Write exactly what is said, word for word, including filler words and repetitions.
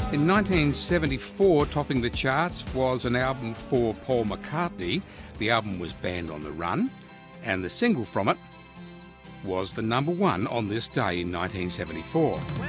In nineteen seventy-four, topping the charts was an album for Paul McCartney. The album was Band on the Run, and the single from it was the number one on this day in nineteen seventy-four.